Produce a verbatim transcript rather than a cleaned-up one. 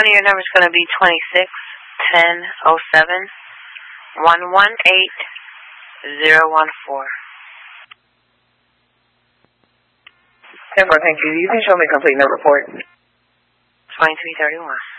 Front of your number is going to be twenty-six ten oh seven one one eight zero one four. ten four, thank you. You can show me complete note report. twenty-three thirty-one.